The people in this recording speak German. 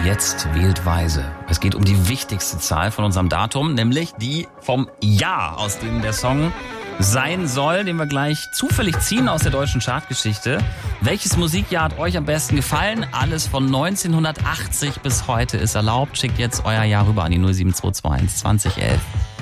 Jetzt wählt weise. Es geht um die wichtigste Zahl von unserem Datum, nämlich die vom Jahr, aus dem der Song sein soll, den wir gleich zufällig ziehen aus der deutschen Chartgeschichte. Welches Musikjahr hat euch am besten gefallen? Alles von 1980 bis heute ist erlaubt. Schickt jetzt euer Jahr rüber an die 07221 2011.